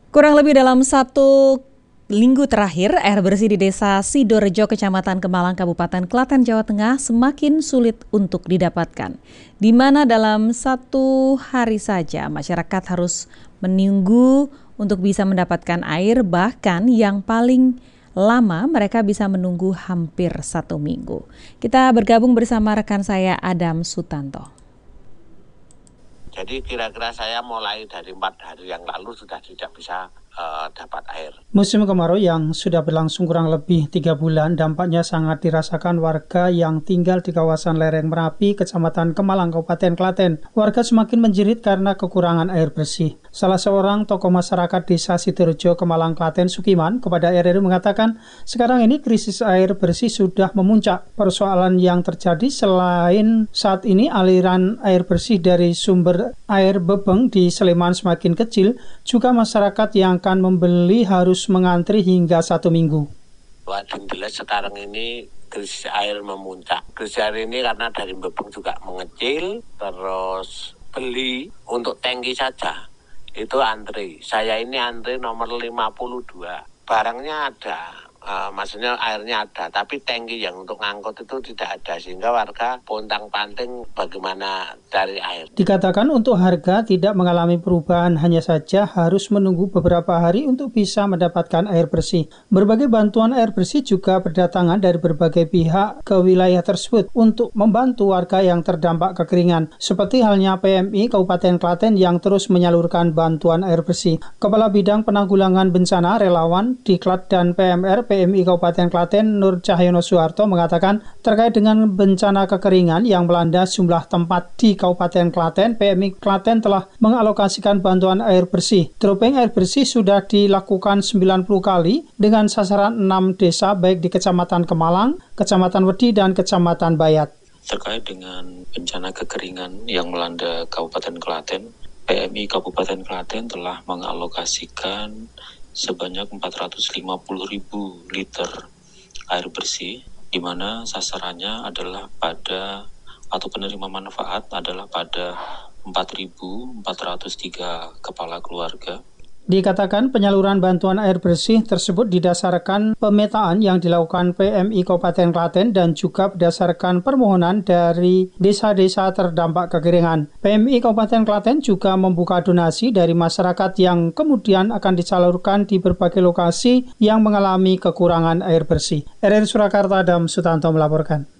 Kurang lebih dalam 1 minggu terakhir, air bersih di Desa Sidorejo, Kecamatan Kemalang, Kabupaten Klaten, Jawa Tengah semakin sulit untuk didapatkan. Di mana dalam 1 hari saja masyarakat harus menunggu untuk bisa mendapatkan air, bahkan yang paling lama mereka bisa menunggu hampir 1 minggu. Kita bergabung bersama rekan saya Adam Sutanto. Jadi kira-kira saya mulai dari 4 hari yang lalu sudah tidak bisa dapat air. Musim kemarau yang sudah berlangsung kurang lebih 3 bulan dampaknya sangat dirasakan warga yang tinggal di kawasan lereng Merapi, Kecamatan Kemalang, Kabupaten Klaten. Warga semakin menjerit karena kekurangan air bersih. Salah seorang tokoh masyarakat Desa Sidorejo, Kemalang, Klaten, Sukiman, kepada RRI mengatakan, sekarang ini krisis air bersih sudah memuncak. Persoalan yang terjadi selain saat ini aliran air bersih dari sumber air Bebeng di Sleman semakin kecil, juga masyarakat yang akan membeli harus mengantri hingga 1 minggu. Jelas sekarang ini krisis air memuncak. Krisis air ini karena dari Bebeng juga mengecil, terus beli untuk tangki saja itu antri. Saya ini antri nomor 52. Barangnya ada, maksudnya airnya ada, tapi tangki yang untuk ngangkut itu tidak ada, sehingga warga pontang-panting bagaimana cari air. Dikatakan untuk harga tidak mengalami perubahan, hanya saja harus menunggu beberapa hari untuk bisa mendapatkan air bersih. Berbagai bantuan air bersih juga berdatangan dari berbagai pihak ke wilayah tersebut untuk membantu warga yang terdampak kekeringan, seperti halnya PMI Kabupaten Klaten yang terus menyalurkan bantuan air bersih. Kepala Bidang Penanggulangan Bencana Relawan Diklat dan PMR PMI Kabupaten Klaten Nur Cahyono Suharto mengatakan terkait dengan bencana kekeringan yang melanda sejumlah tempat di Kabupaten Klaten, PMI Klaten telah mengalokasikan bantuan air bersih. Dropping air bersih sudah dilakukan 90 kali dengan sasaran 6 desa baik di Kecamatan Kemalang, Kecamatan Wedi, dan Kecamatan Bayat. Terkait dengan bencana kekeringan yang melanda Kabupaten Klaten, PMI Kabupaten Klaten telah mengalokasikan sebanyak 450.000 liter air bersih, di mana sasarannya adalah pada atau penerima manfaat adalah pada 4.403 kepala keluarga. Dikatakan penyaluran bantuan air bersih tersebut didasarkan pemetaan yang dilakukan PMI Kabupaten Klaten dan juga berdasarkan permohonan dari desa-desa terdampak kekeringan. PMI Kabupaten Klaten juga membuka donasi dari masyarakat yang kemudian akan disalurkan di berbagai lokasi yang mengalami kekurangan air bersih. RRI Surakarta, Adam Sutanto melaporkan.